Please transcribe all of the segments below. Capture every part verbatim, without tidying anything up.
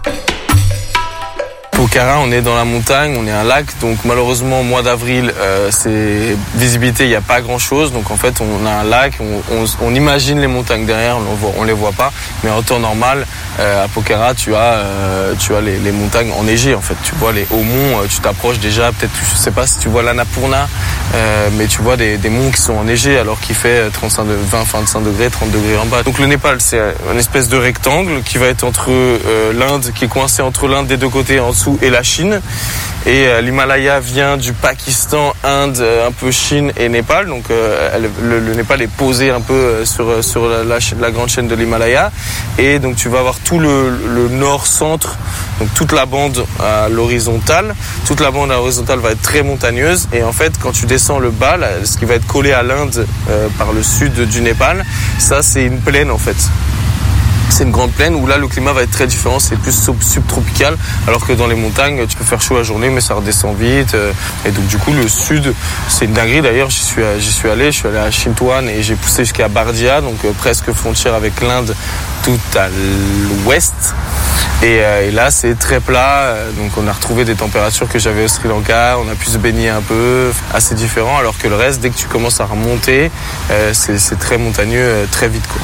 Pokhara, on est dans la montagne, on est un lac, donc malheureusement au mois d'avril, euh, c'est visibilité, il n'y a pas grand chose, donc en fait on a un lac, on, on, on imagine les montagnes derrière, on ne les voit pas, mais en temps normal, euh, à Pokhara, tu as, euh, tu as les, les montagnes enneigées en fait, tu vois les hauts monts, euh, tu t'approches déjà, peut-être, je sais pas si tu vois l'Annapurna, euh, mais tu vois des, des monts qui sont enneigés alors qu'il fait trente-cinq, vingt, vingt-cinq degrés, trente degrés en bas. Donc le Népal, c'est une espèce de rectangle qui va être entre euh, l'Inde, qui est coincée entre l'Inde des deux côtés en dessous, et la Chine. Et euh, l'Himalaya vient du Pakistan, Inde, euh, un peu Chine et Népal. Donc euh, elle, le, le Népal est posé un peu euh, sur, sur la, la, la grande chaîne de l'Himalaya. Et donc tu vas avoir tout le, le nord-centre, donc toute la bande à l'horizontale. Toute la bande à l'horizontale va être très montagneuse. Et en fait, quand tu descends le bas, là, ce qui va être collé à l'Inde euh, par le sud du Népal, ça c'est une plaine en fait. C'est une grande plaine où là le climat va être très différent, c'est plus subtropical, alors que dans les montagnes tu peux faire chaud la journée mais ça redescend vite. Et donc du coup le sud c'est une dinguerie. D'ailleurs j'y suis, j'y suis allé, je suis allé à Chintwan et j'ai poussé jusqu'à Bardia, donc euh, presque frontière avec l'Inde tout à l'ouest. Et, euh, et là c'est très plat, donc on a retrouvé des températures que j'avais au Sri Lanka, on a pu se baigner un peu, assez différent, alors que le reste dès que tu commences à remonter euh, c'est, c'est très montagneux euh, très vite quoi.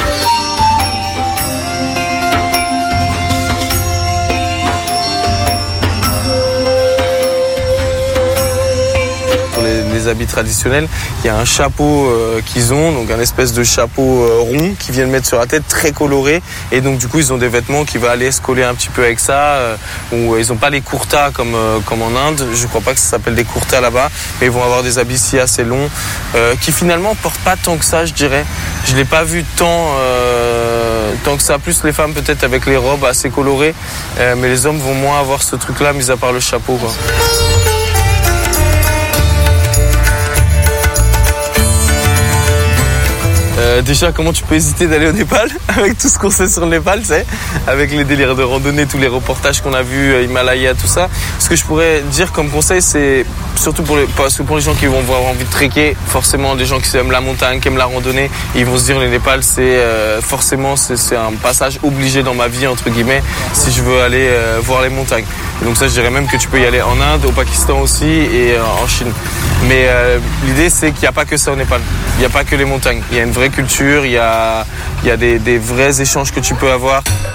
Les habits traditionnels, il y a un chapeau euh, qu'ils ont, donc un espèce de chapeau euh, rond qu'ils viennent mettre sur la tête, très coloré, et donc du coup ils ont des vêtements qui vont aller se coller un petit peu avec ça, euh, où euh, ils n'ont pas les kurtas comme, euh, comme en Inde, je crois pas que ça s'appelle des kurtas là-bas, mais ils vont avoir des habits ici assez longs, euh, qui finalement portent pas tant que ça, je dirais. Je l'ai pas vu tant, euh, tant que ça, plus les femmes peut-être avec les robes assez colorées, euh, mais les hommes vont moins avoir ce truc-là, mis à part le chapeau, quoi. Euh, déjà, comment tu peux hésiter d'aller au Népal avec tout ce qu'on sait sur le Népal, tu sais, avec les délires de randonnée, tous les reportages qu'on a vus, euh, Himalaya, tout ça. Ce que je pourrais dire comme conseil, c'est surtout pour les, parce que pour les gens qui vont avoir envie de trekker, forcément des gens qui aiment la montagne, qui aiment la randonnée, ils vont se dire le Népal, c'est euh, forcément c'est, c'est un passage obligé dans ma vie entre guillemets si je veux aller euh, voir les montagnes. Et donc ça, je dirais même que tu peux y aller en Inde, au Pakistan aussi et euh, en Chine. Mais euh, l'idée, c'est qu'il n'y a pas que ça au Népal. Il n'y a pas que les montagnes. Il y a une vraie culture, il y a, il y a des, des vrais échanges que tu peux avoir.